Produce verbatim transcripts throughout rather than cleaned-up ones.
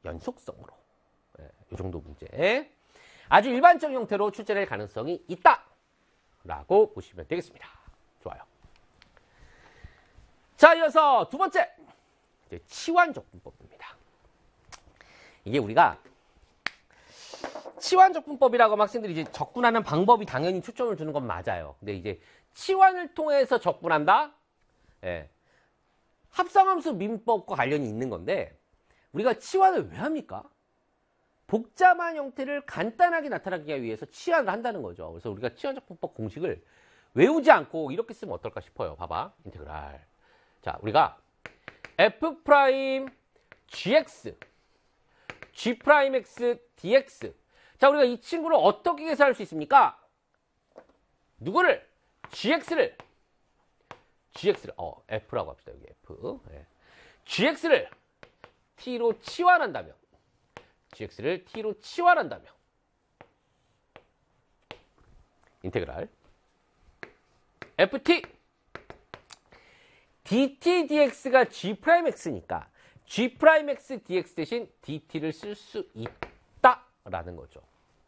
연속성으로. 예, 이 정도 문제. 아주 일반적인 형태로 출제될 가능성이 있다. 라고 보시면 되겠습니다. 좋아요. 자, 이어서 두 번째. 이제 치환적분법입니다. 이게 우리가 치환적분법이라고 하면 학생들이 이제 적분하는 방법이 당연히 초점을 두는 건 맞아요. 근데 이제 치환을 통해서 적분한다? 예. 합성함수 민법과 관련이 있는 건데, 우리가 치환을 왜 합니까? 복잡한 형태를 간단하게 나타나기 위해서 치환을 한다는 거죠. 그래서 우리가 치환적분법 공식을 외우지 않고 이렇게 쓰면 어떨까 싶어요. 봐봐. 인테그랄. 자, 우리가 f 프라임 gx, g 프라임 x dx. 자, 우리가 이 친구를 어떻게 계산할 수 있습니까? 누구를? gx를. gx를, 어, f라고 합시다. 여기 f. 네. gx를 t로 치환한다면, gx를 t로 치환한다면, 인테그랄 ft dt dx가 g'x니까 g'x dx 대신 dt를 쓸 수 있다라는 거죠.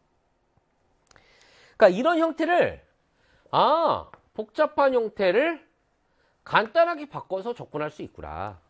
그러니까 이런 형태를, 아, 복잡한 형태를 간단하게 바꿔서 적분할 수 있구나.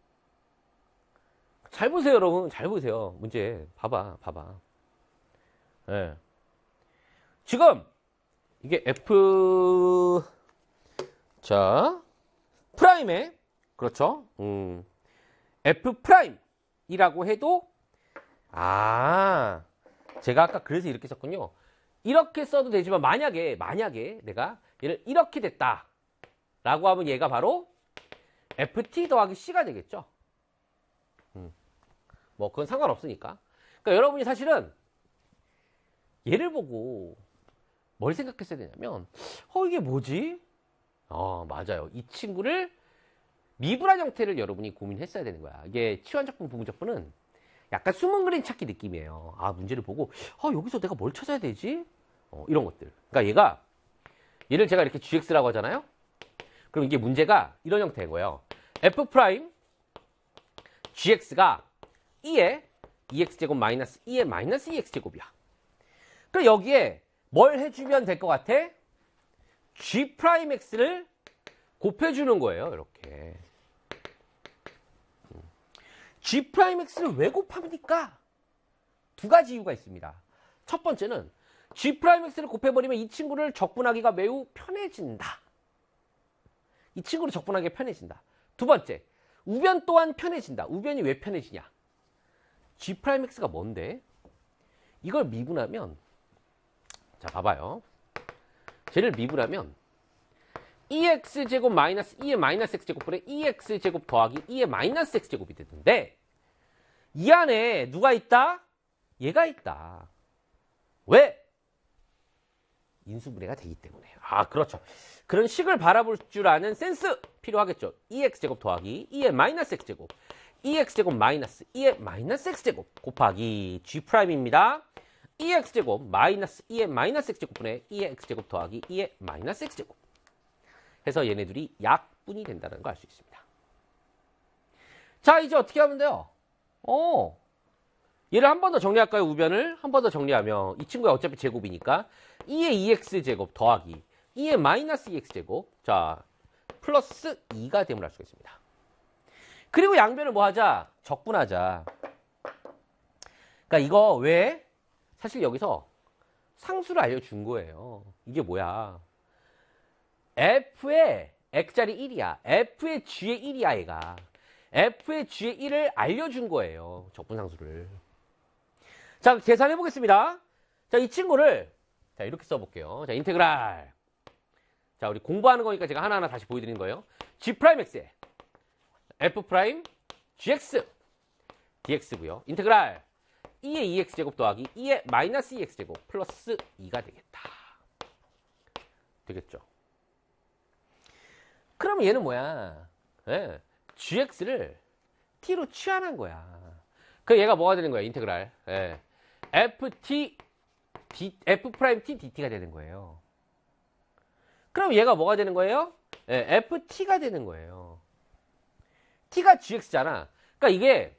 잘 보세요, 여러분. 잘 보세요. 문제. 봐봐, 봐봐. 예. 네. 지금, 이게 F, 자, 프라임에, 그렇죠. 음, F 프라임이라고 해도, 아, 제가 아까 그래서 이렇게 썼군요. 이렇게 써도 되지만, 만약에, 만약에 내가 얘를 이렇게 됐다. 라고 하면 얘가 바로 에프티 더하기 C가 되겠죠. 음. 뭐 그건 상관없으니까. 그러니까 여러분이 사실은 얘를 보고 뭘 생각했어야 되냐면, 어 이게 뭐지? 어 맞아요. 이 친구를 미분한 형태를 여러분이 고민했어야 되는 거야. 이게 치환적분, 부분적분은 약간 숨은 그림 찾기 느낌이에요. 아 문제를 보고 어 여기서 내가 뭘 찾아야 되지? 어, 이런 것들. 그러니까 얘가 얘를 제가 이렇게 gx라고 하잖아요. 그럼 이게 문제가 이런 형태인 거예요. f 프라임 gx가 이에 이엑스제곱 마이너스 이에 마이너스 이엑스제곱이야. 그럼 여기에 뭘 해주면 될 것 같아? g 프라임 x를 곱해주는 거예요. 이렇게. g 프라임 x를 왜 곱합니까? 두 가지 이유가 있습니다. 첫 번째는 g 프라임 x를 곱해버리면 이 친구를 적분하기가 매우 편해진다. 이 친구를 적분하기가 편해진다. 두 번째, 우변 또한 편해진다. 우변이 왜 편해지냐? g 프라임 x가 뭔데? 이걸 미분하면, 자 봐봐요. 쟤를 미분하면 이엑스제곱 마이너스 이의 마이너스 x제곱분의 이엑스제곱 더하기 이의 마이너스 x제곱이 되는데, 이 안에 누가 있다? 얘가 있다. 왜? 인수분해가 되기 때문에. 아 그렇죠. 그런 식을 바라볼 줄 아는 센스 필요하겠죠. 이엑스제곱 더하기 이의 마이너스 x제곱, 이엑스제곱 마이너스 이의 마이너스 x제곱 곱하기 g'입니다. 이엑스제곱 마이너스 이의 마이너스 x제곱분의 이의 x제곱 더하기 이의 마이너스 x제곱 해서 얘네들이 약분이 된다는 걸 알 수 있습니다. 자 이제 어떻게 하면 돼요? 어, 얘를 한 번 더 정리할까요? 우변을 한 번 더 정리하면 이 친구가 어차피 제곱이니까 이의 이엑스제곱 더하기 이의 마이너스 이엑스제곱, 자 플러스 이가 됨을 알 수가 있습니다. 그리고 양변을 뭐 하자? 적분하자. 그러니까 이거 왜? 사실 여기서 상수를 알려준 거예요. 이게 뭐야? F의 X자리 일이야. F의 G의 일이야 얘가. F의 G의 일을 알려준 거예요. 적분상수를. 자 계산해 보겠습니다. 자 이 친구를 자 이렇게 써볼게요. 자 인테그랄. 자 우리 공부하는 거니까 제가 하나하나 다시 보여드리는 거예요. G'X에 F 프라임 gx dx고요. 인테그랄 이의 이엑스제곱 더하기 이의 마이너스 이엑스제곱 플러스 이가 되겠다. 되겠죠? 그러면 얘는 뭐야? 네. gx를 t로 치환한 거야. 그럼 얘가 뭐가 되는 거야? 인테그랄. 네. ft d, f 프라임 t dt가 되는 거예요. 그럼 얘가 뭐가 되는 거예요? 네. ft가 되는 거예요. t가 gx잖아. 그러니까 이게